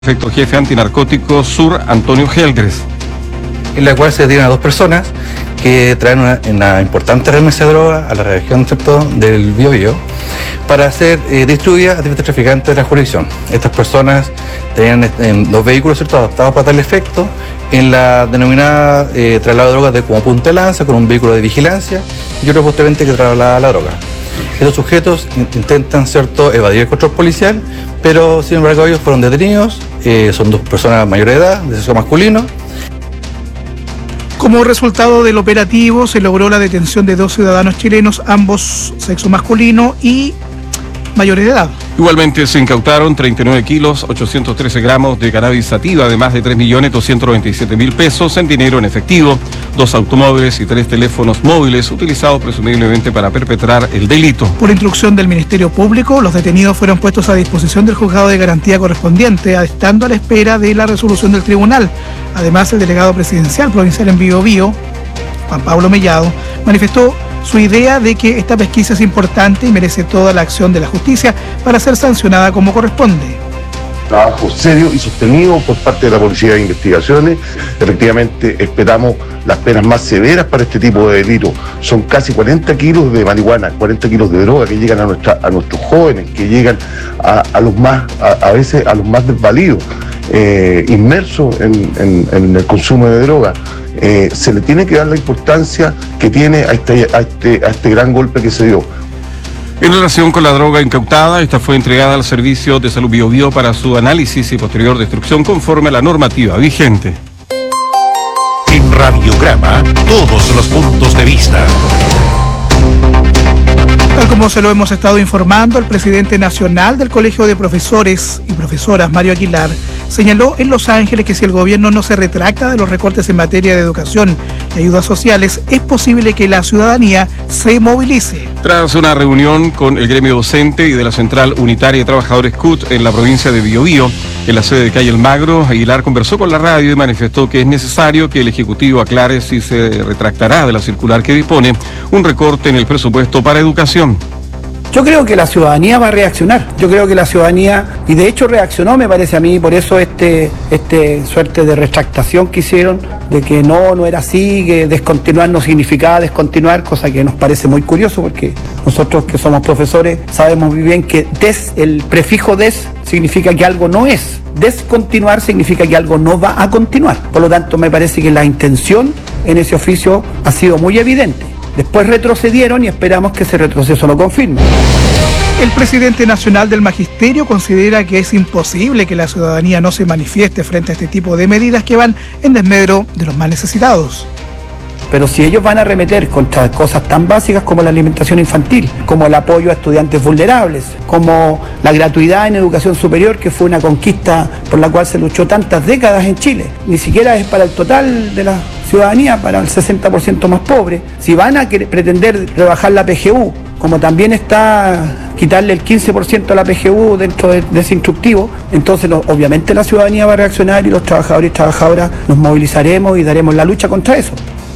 Efecto jefe antinarcótico Sur, Antonio Geldres. En la cual se detienen a dos personas que traen una importante remesa de droga a la región, ¿cierto?, del Biobío para ser distribuida a diferentes traficantes de la jurisdicción. Estas personas tenían dos vehículos, ¿cierto?, adaptados para tal efecto en la denominada traslado de drogas de como punta de lanza, con un vehículo de vigilancia y otro posteriormente que traslada la droga. Estos sujetos intentan, ¿cierto?, evadir el control policial, pero sin embargo ellos fueron detenidos. Son dos personas mayores de edad, de sexo masculino. Como resultado del operativo se logró la detención de dos ciudadanos chilenos, ambos sexo masculino y mayores de edad. Igualmente se incautaron 39 kilos, 813 gramos de cannabis sativa, de más de 3.297.000 pesos en dinero en efectivo, 2 automóviles y 3 teléfonos móviles utilizados presumiblemente para perpetrar el delito. Por instrucción del Ministerio Público, los detenidos fueron puestos a disposición del juzgado de garantía correspondiente, estando a la espera de la resolución del tribunal. Además, el delegado presidencial provincial en Biobío, Juan Pablo Mellado, manifestó su idea de que esta pesquisa es importante y merece toda la acción de la justicia para ser sancionada como corresponde. Trabajo serio y sostenido por parte de la Policía de Investigaciones. Efectivamente, esperamos las penas más severas para este tipo de delitos. Son casi 40 kilos de marihuana, 40 kilos de droga que llegan a nuestros jóvenes, que llegan a veces a los más desvalidos, inmersos en el consumo de droga. Se le tiene que dar la importancia que tiene a este gran golpe que se dio. En relación con la droga incautada, esta fue entregada al Servicio de Salud Biobío para su análisis y posterior destrucción conforme a la normativa vigente. En Radiograma, todos los puntos de vista. Tal como se lo hemos estado informando, el presidente nacional del Colegio de Profesores y Profesoras, Mario Aguilar, señaló en Los Ángeles que si el gobierno no se retracta de los recortes en materia de educación y ayudas sociales, es posible que la ciudadanía se movilice. Tras una reunión con el gremio docente y de la Central Unitaria de Trabajadores CUT en la provincia de Biobío, en la sede de Calle El Magro, Aguilar conversó con la radio y manifestó que es necesario que el Ejecutivo aclare si se retractará de la circular que dispone un recorte en el presupuesto para educación. Yo creo que la ciudadanía va a reaccionar. Yo creo que la ciudadanía, y de hecho reaccionó, me parece a mí, por eso este suerte de retractación que hicieron, de que no era así, que descontinuar no significaba descontinuar, cosa que nos parece muy curioso, porque nosotros que somos profesores sabemos muy bien que el prefijo des significa que algo no es. Descontinuar significa que algo no va a continuar. Por lo tanto, me parece que la intención en ese oficio ha sido muy evidente. Después retrocedieron y esperamos que ese retroceso lo confirme. El presidente nacional del Magisterio considera que es imposible que la ciudadanía no se manifieste frente a este tipo de medidas que van en desmedro de los más necesitados. Pero si ellos van a arremeter contra cosas tan básicas como la alimentación infantil, como el apoyo a estudiantes vulnerables, como la gratuidad en educación superior, que fue una conquista por la cual se luchó tantas décadas en Chile, ni siquiera es para el total de la ciudadanía, para el 60% más pobre. Si van a pretender rebajar la PGU, como también está quitarle el 15% a la PGU dentro de ese instructivo, entonces obviamente la ciudadanía va a reaccionar y los trabajadores y trabajadoras nos movilizaremos y daremos la lucha contra eso.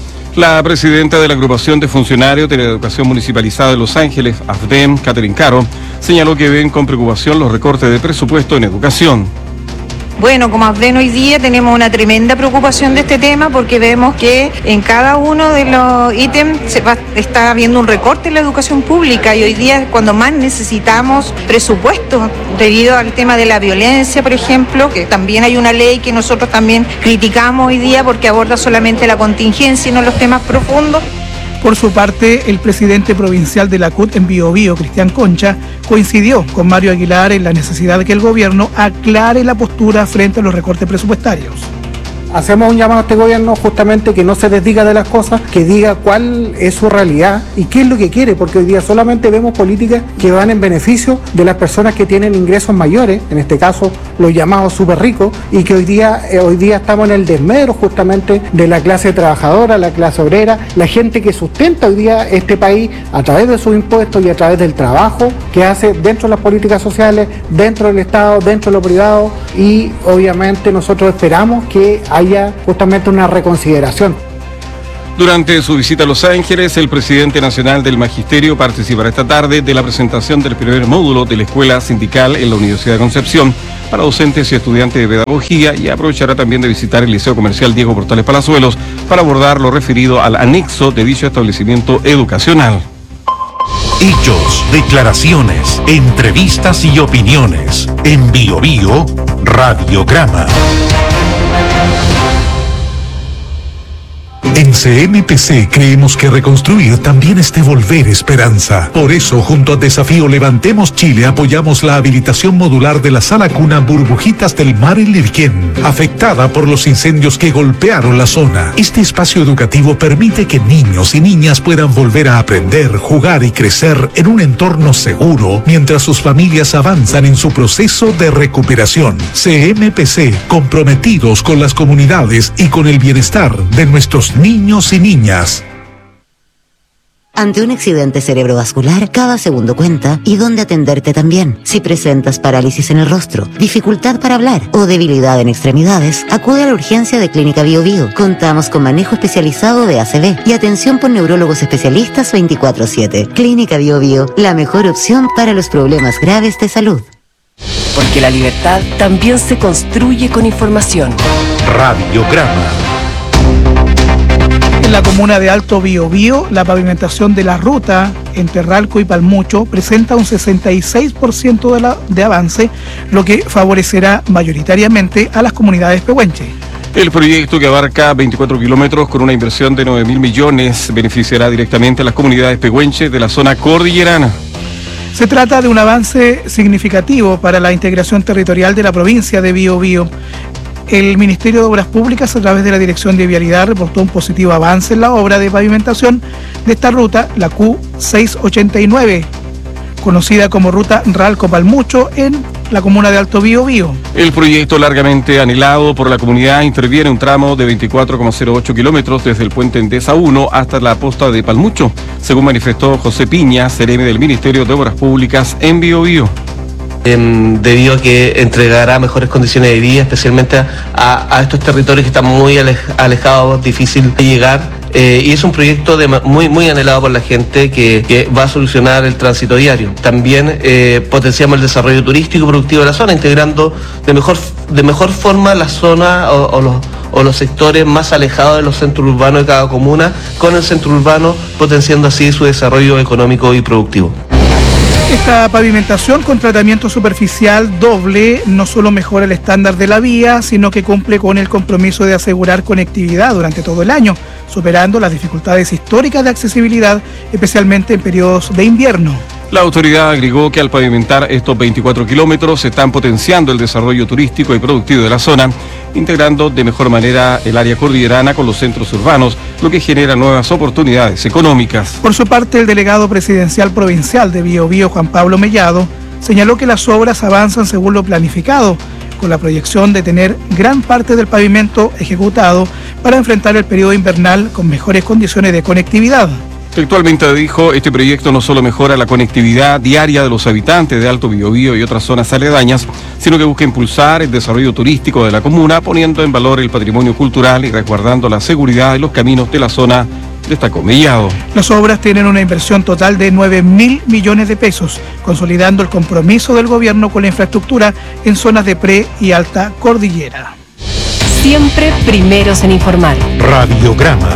La presidenta de la Agrupación de Funcionarios de la Educación Municipalizada de Los Ángeles, AFDEM, Catherine Caro, señaló que ven con preocupación los recortes de presupuesto en educación. Bueno, como AFDEM hoy día tenemos una tremenda preocupación de este tema porque vemos que en cada uno de los ítems está habiendo un recorte en la educación pública y hoy día es cuando más necesitamos presupuesto debido al tema de la violencia, por ejemplo, que también hay una ley que nosotros también criticamos hoy día porque aborda solamente la contingencia y no los temas profundos. Por su parte, el presidente provincial de la CUT en Biobío, Cristian Concha, coincidió con Mario Aguilar en la necesidad de que el gobierno aclare la postura frente a los recortes presupuestarios. Hacemos un llamado a este gobierno justamente que no se desdiga de las cosas, que diga cuál es su realidad y qué es lo que quiere, porque hoy día solamente vemos políticas que van en beneficio de las personas que tienen ingresos mayores, en este caso los llamados súper ricos, y que hoy día estamos en el desmedro justamente de la clase trabajadora, la clase obrera, la gente que sustenta hoy día este país a través de sus impuestos y a través del trabajo que hace dentro de las políticas sociales, dentro del Estado, dentro de lo privado, y obviamente nosotros esperamos que haya justamente una reconsideración. Durante su visita a Los Ángeles, el presidente nacional del Magisterio participará esta tarde de la presentación del primer módulo de la Escuela Sindical en la Universidad de Concepción para docentes y estudiantes de pedagogía, y aprovechará también de visitar el Liceo Comercial Diego Portales Palazuelos para abordar lo referido al anexo de dicho establecimiento educacional. Hechos, declaraciones, entrevistas y opiniones. En Bio Bio, Radiograma. En CMPC creemos que reconstruir también es devolver esperanza. Por eso, junto a Desafío Levantemos Chile, apoyamos la habilitación modular de la sala cuna Burbujitas del Mar en Lirquén, afectada por los incendios que golpearon la zona. Este espacio educativo permite que niños y niñas puedan volver a aprender, jugar y crecer en un entorno seguro, mientras sus familias avanzan en su proceso de recuperación. CMPC, comprometidos con las comunidades y con el bienestar de nuestros niños y niñas. Ante un accidente cerebrovascular, cada segundo cuenta y dónde atenderte también. Si presentas parálisis en el rostro, dificultad para hablar o debilidad en extremidades, acude a la urgencia de Clínica Bio Bio. Contamos con manejo especializado de ACV y atención por neurólogos especialistas 24/7. Clínica Bio Bio, la mejor opción para los problemas graves de salud. Porque la libertad también se construye con información. Radiograma. En la comuna de Alto Biobío, la pavimentación de la ruta entre Ralco y Palmucho presenta un 66% de avance, lo que favorecerá mayoritariamente a las comunidades pehuenches. El proyecto, que abarca 24 kilómetros con una inversión de 9.000 millones, beneficiará directamente a las comunidades pehuenches de la zona cordillerana. Se trata de un avance significativo para la integración territorial de la provincia de Biobío. El Ministerio de Obras Públicas, a través de la Dirección de Vialidad, reportó un positivo avance en la obra de pavimentación de esta ruta, la Q689, conocida como ruta Ralco-Palmucho, en la comuna de Alto Biobío. El proyecto, largamente anhelado por la comunidad, interviene un tramo de 24,08 kilómetros desde el puente Endesa 1 hasta la posta de Palmucho, según manifestó José Piña, seremi del Ministerio de Obras Públicas en Biobío. Debido a que entregará mejores condiciones de vida, especialmente a estos territorios que están muy alejados, difícil de llegar, y es un proyecto muy anhelado por la gente que va a solucionar el tránsito diario. También potenciamos el desarrollo turístico y productivo de la zona, integrando de mejor forma la zona o los sectores más alejados de los centros urbanos de cada comuna con el centro urbano, potenciando así su desarrollo económico y productivo. Esta pavimentación con tratamiento superficial doble no solo mejora el estándar de la vía, sino que cumple con el compromiso de asegurar conectividad durante todo el año, superando las dificultades históricas de accesibilidad, especialmente en periodos de invierno. La autoridad agregó que al pavimentar estos 24 kilómetros se están potenciando el desarrollo turístico y productivo de la zona, integrando de mejor manera el área cordillerana con los centros urbanos, lo que genera nuevas oportunidades económicas. Por su parte, el delegado presidencial provincial de Biobío, Juan Pablo Mellado, señaló que las obras avanzan según lo planificado, con la proyección de tener gran parte del pavimento ejecutado para enfrentar el periodo invernal con mejores condiciones de conectividad. Actualmente, dijo, este proyecto no solo mejora la conectividad diaria de los habitantes de Alto Biobío y otras zonas aledañas, sino que busca impulsar el desarrollo turístico de la comuna, poniendo en valor el patrimonio cultural y resguardando la seguridad de los caminos de la zona, destacó Mellado. Las obras tienen una inversión total de 9.000 millones de pesos, consolidando el compromiso del gobierno con la infraestructura en zonas de pre y alta cordillera. Siempre primeros en informar. Radiograma.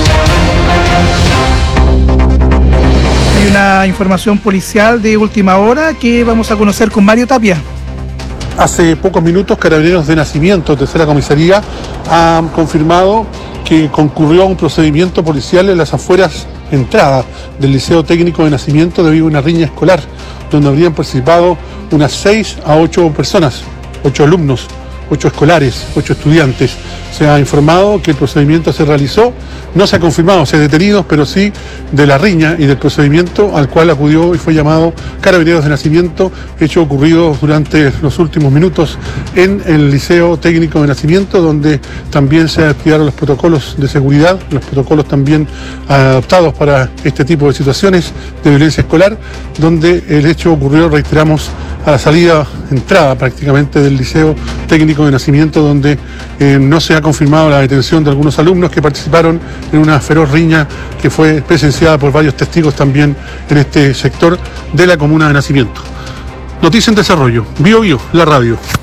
Hay una información policial de última hora que vamos a conocer con Mario Tapia. Hace pocos minutos, Carabineros de Nacimiento, tercera comisaría, han confirmado que concurrió a un procedimiento policial en las afueras entradas del Liceo Técnico de Nacimiento debido a una riña escolar, donde habrían participado unas 6 a 8 personas, 8 alumnos, 8 escolares, 8 estudiantes. Se ha informado que el procedimiento se realizó, no se ha confirmado si hay detenidos, pero sí de la riña y del procedimiento al cual acudió y fue llamado Carabineros de Nacimiento, hecho ocurrido durante los últimos minutos en el Liceo Técnico de Nacimiento, donde también se activaron los protocolos de seguridad, los protocolos también adaptados para este tipo de situaciones de violencia escolar, donde el hecho ocurrió, reiteramos, a la entrada prácticamente del Liceo Técnico de Nacimiento, donde no se ha confirmado la detención de algunos alumnos que participaron en una feroz riña que fue presenciada por varios testigos también en este sector de la comuna de Nacimiento. Noticia en desarrollo. Bio Bio, la radio.